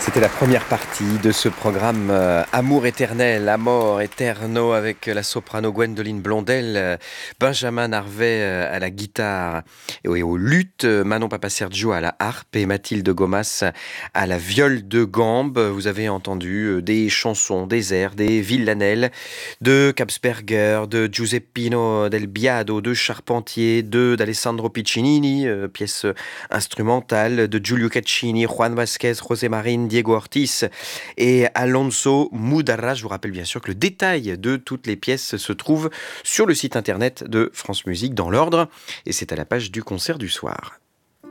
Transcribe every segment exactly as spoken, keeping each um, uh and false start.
C'était la première partie de ce programme euh, Amour éternel, Amor Eterno, avec la soprano Gwendoline Blondel, euh, Benjamin Narvet euh, à la guitare et au luth, euh, Manon Papasergiu à la harpe et Mathilde Gomas à la viole de gambe. Vous avez entendu euh, des chansons, des airs, des villanelles de Kapsberger, de Giuseppino Del Biado, de Charpentier, de d'Alessandro Piccinini, euh, pièce instrumentale, de Giulio Caccini, Juan Vasquez, José Marín, Diego Ortiz et Alonso Mudarra. Je vous rappelle bien sûr que le détail de toutes les pièces se trouve sur le site internet de France Musique dans l'ordre, et c'est à la page du concert du soir.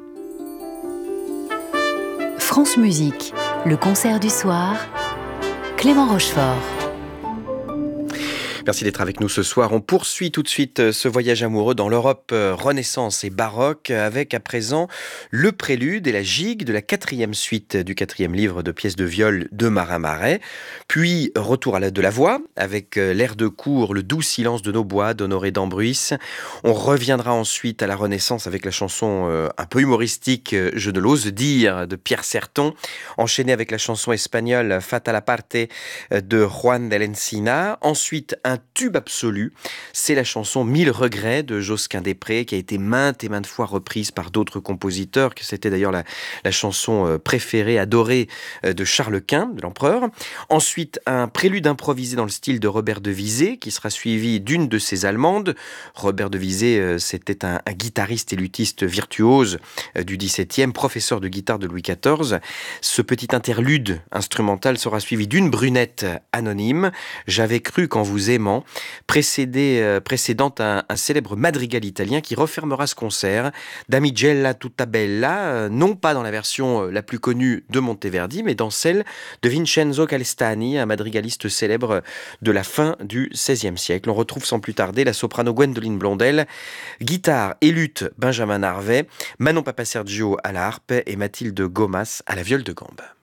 France Musique, le concert du soir, Clément Rochefort. Merci d'être avec nous ce soir. On poursuit tout de suite ce voyage amoureux dans l'Europe Renaissance et baroque avec à présent le prélude et la gigue de la quatrième suite du quatrième livre de pièces de viol de Marin Marais. Puis retour à la de la voix avec l'air de cour, le doux silence de nos bois d'Honoré d'Ambruis. On reviendra ensuite à la Renaissance avec la chanson euh, un peu humoristique, je ne l'ose dire, de Pierre Certon, enchaîné avec la chanson espagnole Fatal Parte de Juan de l'Encina. Ensuite un tube absolu, c'est la chanson Mille regrets de Josquin des Prés, qui a été maintes et maintes fois reprise par d'autres compositeurs, que c'était d'ailleurs la, la chanson préférée, adorée de Charles Quint, de l'empereur. Ensuite, un prélude improvisé dans le style de Robert de Visé, qui sera suivi d'une de ses allemandes. Robert de Visé, c'était un, un guitariste et luthiste virtuose du dix-septième, professeur de guitare de Louis quatorze. Ce petit interlude instrumental sera suivi d'une brunette anonyme, J'avais cru qu'en vous aimant, précédé, euh, précédant un, un célèbre madrigal italien qui refermera ce concert, Damigella tutta bella, euh, non pas dans la version euh, la plus connue de Monteverdi, mais dans celle de Vincenzo Calestani, un madrigaliste célèbre de la fin du seizième siècle. On retrouve sans plus tarder la soprano Gwendoline Blondel, guitare et luth Benjamin Narvet, Manon Papasergiu à la harpe et Mathilde Gomas à la viole de gambe.